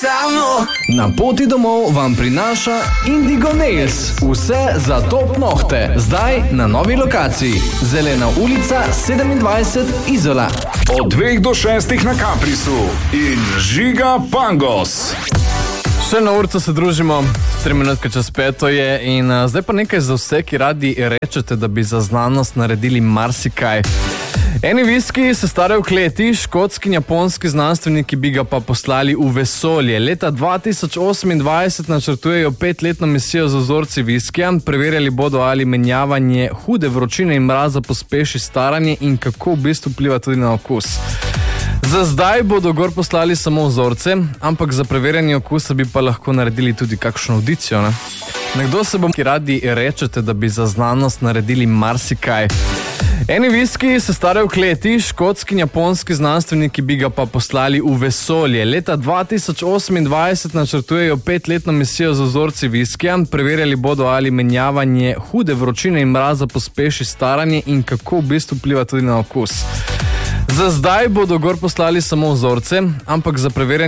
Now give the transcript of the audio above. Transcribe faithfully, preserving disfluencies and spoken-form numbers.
samo. Na poti domov vam prinaša Indigo Nails. Vse za top nohte. Zdaj na novi lokaciji. Zelena ulica sedemindvajset, Izola. Od dveh do šestih na Caprisu in Žiga Pangos. Še na urco se družimo, tri minutke čez peto je in uh, zdaj pa nekaj za vse, ki radi rečete, da bi za znanost naredili marsikaj. Eni viski se starajo v kleti, škotski in japonski znanstveniki bi ga pa poslali v vesolje. Leta dva tisoč osemindvajset načrtujejo petletno misijo z vzorci viskija, preverjali bodo, ali menjavanje hude vročine in mraza pospeši staranje in kako v bistvu vpliva tudi na okus. Za zdaj bodo gor poslali samo vzorce, ampak za preverjanje okusa bi pa lahko naredili tudi kakšno audicijo, ne? Nekdo se bom, ki radi rečete, da bi za znanost naredili marsikaj. Eni viski se starajo v kleti, škotski in japonski znanstveniki bi ga pa poslali v vesolje. Leta dva tisoč osemindvajset načrtujejo petletno misijo z vzorci viskija, preverjali bodo, ali menjavanje hude vročine in mraza pospeši staranje in kako v bistvu vpliva tudi na okus. Za zdaj bodo gor poslali samo vzorce, ampak za preverjanje